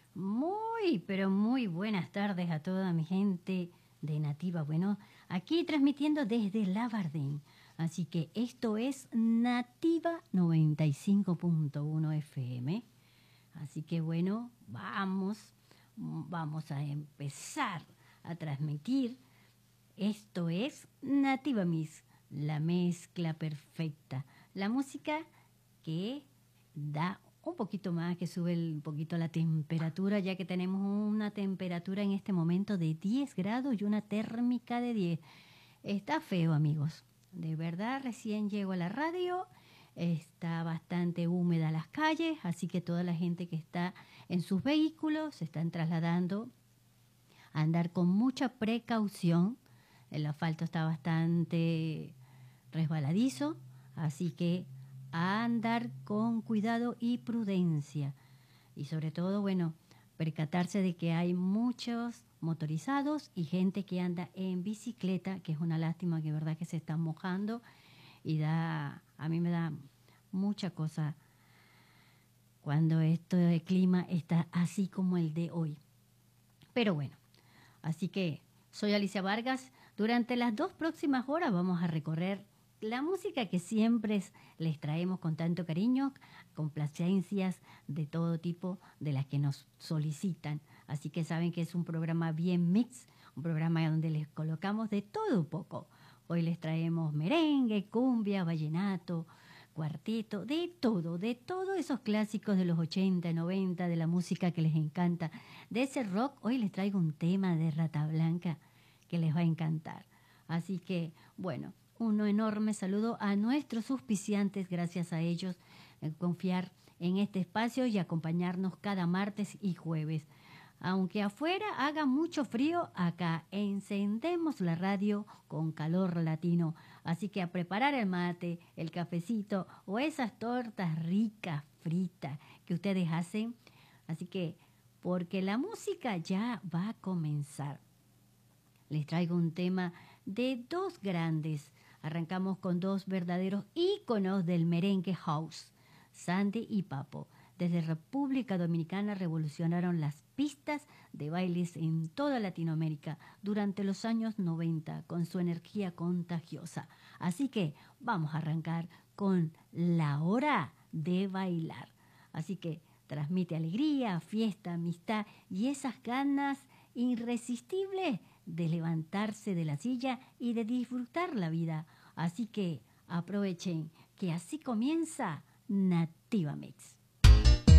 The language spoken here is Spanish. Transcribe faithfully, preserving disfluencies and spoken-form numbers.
Muy, pero muy buenas tardes a toda mi gente de Nativa. Bueno, aquí transmitiendo desde Labardén. Así que esto es Nativa noventa y cinco punto uno F M. Así que bueno, vamos, vamos a empezar a transmitir. Esto es Nativa Mix, la mezcla perfecta. La música que da un poquito más, que sube un poquito la temperatura, ya que tenemos una temperatura en este momento de diez grados y una térmica de diez. Está feo, amigos. De verdad, recién llego a la radio, está bastante húmeda las calles, así que toda la gente que está en sus vehículos se están trasladando a andar con mucha precaución. El asfalto está bastante resbaladizo, así que a andar con cuidado y prudencia. Y sobre todo, bueno, percatarse de que hay muchos motorizados y gente que anda en bicicleta, que es una lástima que verdad que se están mojando y da, a mí me da mucha cosa cuando este clima está así como el de hoy. Pero bueno, así que soy Alicia Vargas. Durante las dos próximas horas vamos a recorrer la música que siempre les traemos con tanto cariño, complacencias de todo tipo de las que nos solicitan. Así que saben que es un programa bien mix, un programa donde les colocamos de todo un poco. Hoy les traemos merengue, cumbia, vallenato, cuarteto, de todo, de todos esos clásicos de los ochenta, noventa, de la música que les encanta. De ese rock, hoy les traigo un tema de Rata Blanca que les va a encantar. Así que, bueno, un enorme saludo a nuestros auspiciantes, gracias a ellos, eh, confiar en este espacio y acompañarnos cada martes y jueves. Aunque afuera haga mucho frío, acá encendemos la radio con calor latino. Así que a preparar el mate, el cafecito o esas tortas ricas, fritas que ustedes hacen. Así que, porque la música ya va a comenzar. Les traigo un tema de dos grandes. Arrancamos con dos verdaderos íconos del merengue house, Sandy y Papo. Desde República Dominicana revolucionaron las pistas de bailes en toda Latinoamérica durante los años noventa con su energía contagiosa. Así que vamos a arrancar con La Hora de Bailar. Así que transmite alegría, fiesta, amistad y esas ganas irresistibles de levantarse de la silla y de disfrutar la vida. Así que aprovechen que así comienza Nativa Mix.